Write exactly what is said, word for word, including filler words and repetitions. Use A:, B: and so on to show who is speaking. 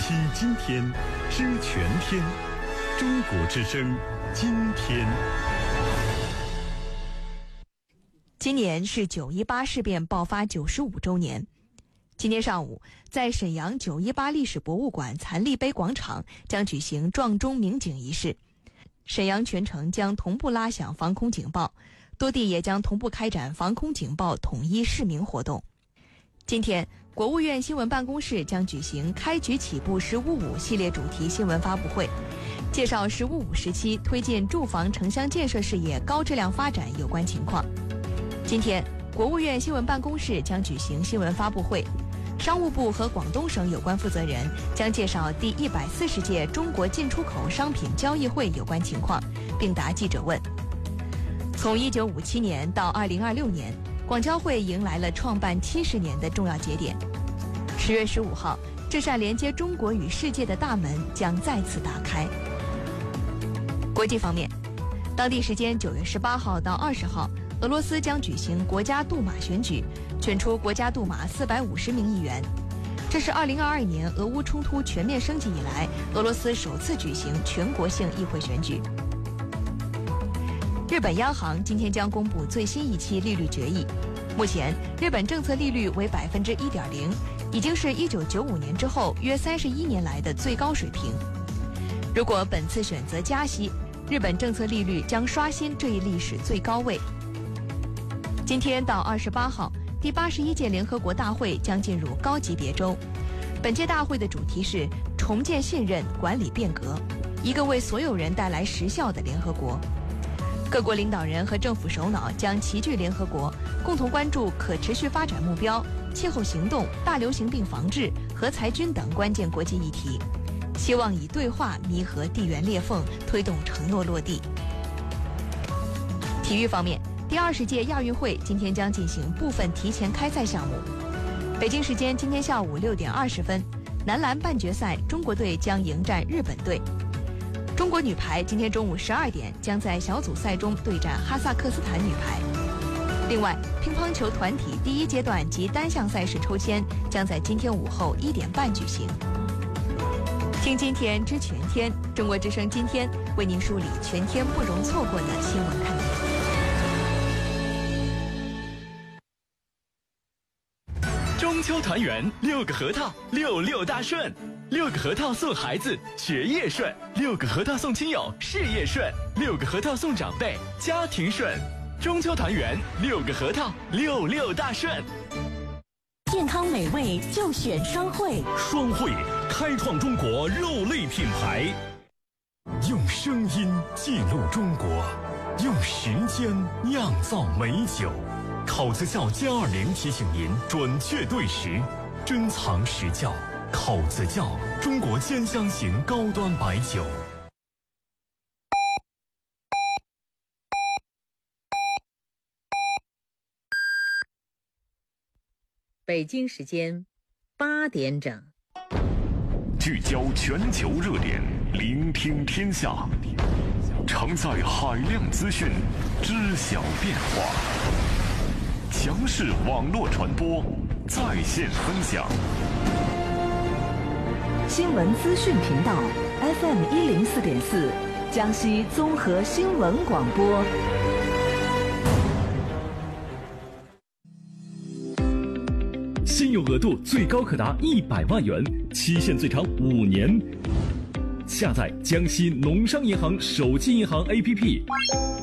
A: 听今天，知全天。中国之声，今天。
B: 今年是九一八事变爆发九十五周年。今天上午，在沈阳九一八历史博物馆残立碑广场将举行撞钟鸣警仪式。沈阳全城将同步拉响防空警报，多地也将同步开展防空警报统一示明活动。今天，国务院新闻办公室将举行开局起步十五五系列主题新闻发布会，介绍十五五时期推进住房城乡建设事业高质量发展有关情况。今天，国务院新闻办公室将举行新闻发布会，商务部和广东省有关负责人将介绍第一百四十届中国进出口商品交易会有关情况，并答记者问。从一九五七年到二零二六年，广交会迎来了创办七十年的重要节点。十月十五号，这扇连接中国与世界的大门将再次打开。国际方面，当地时间九月十八号到二十号，俄罗斯将举行国家杜马选举，选出国家杜马四百五十名议员。这是二零二二年俄乌冲突全面升级以来，俄罗斯首次举行全国性议会选举。日本央行今天将公布最新一期利率决议。目前，日本政策利率为百分之一点零，已经是一九九五年之后约三十一年来的最高水平。如果本次选择加息，日本政策利率将刷新这一历史最高位。今天到二十八号，第八十一届联合国大会将进入高级别周。本届大会的主题是重建信任、管理变革，一个为所有人带来实效的联合国。各国领导人和政府首脑将齐聚联合国，共同关注可持续发展目标、气候行动、大流行病防治、核裁军等关键国际议题，希望以对话弥合地缘裂缝，推动承诺落地。体育方面，第二十届亚运会今天将进行部分提前开赛项目。北京时间今天下午六点二十分，男篮半决赛，中国队将迎战日本队。中国女排今天中午十二点将在小组赛中对战哈萨克斯坦女排。另外，乒乓球团体第一阶段及单项赛事抽签将在今天午后一点半举行。听今天知全天，中国之声今天为您梳理全天不容错过的新闻看点。
C: 中秋团圆，六个核桃，六六大顺。六个核桃送孩子，学业顺；六个核桃送亲友，事业顺；六个核桃送长辈，家庭顺。中秋团圆，六个核桃，六六大顺。
D: 健康美味就选双汇，
E: 双汇开创中国肉类品牌，用声音记录中国，用时间酿造美酒。考子窖歼二零提醒您准确对时，珍藏实窖。口子窖，中国兼香型高端白酒。
F: 北京时间八点整，
E: 聚焦全球热点，聆听天下，承载海量资讯，知晓变化。强势网络传播，在线分享。
D: 新闻资讯频道 F M 一零四点四，江西综合新闻广播。
E: 信用额度最高可达一百万元，期限最长五年。下载江西农商银行手机银行 A P P。